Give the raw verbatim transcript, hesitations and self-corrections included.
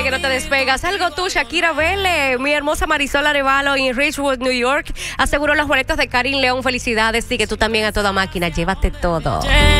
que no te despegas. Algo tú, Shakira Vélez, mi hermosa Marisol Arevalo en Richwood, New York. Aseguró los boletos de Karim León. Felicidades. Sigue tú también a toda máquina. Llévate todo.